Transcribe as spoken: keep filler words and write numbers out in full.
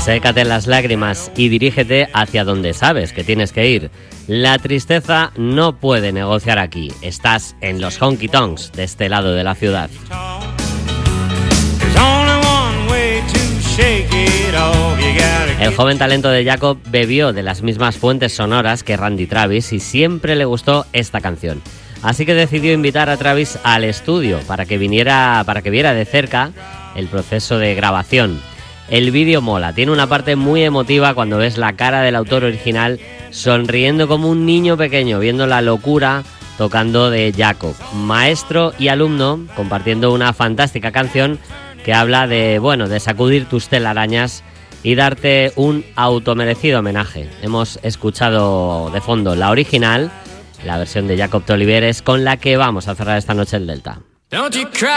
Sécate las lágrimas y dirígete hacia donde sabes que tienes que ir. La tristeza no puede negociar aquí. Estás en los honky tonks de este lado de la ciudad. El joven talento de Jacob bebió de las mismas fuentes sonoras que Randy Travis y siempre le gustó esta canción. Así que decidió invitar a Travis al estudio para que viniera, para que viera de cerca el proceso de grabación. El vídeo mola, tiene una parte muy emotiva cuando ves la cara del autor original sonriendo como un niño pequeño, viendo la locura tocando de Jacob, maestro y alumno, compartiendo una fantástica canción que habla de, bueno, de sacudir tus telarañas y darte un automerecido homenaje. Hemos escuchado de fondo la original, la versión de Jacob Toliveres, con la que vamos a cerrar esta noche el Delta. Don't you cry.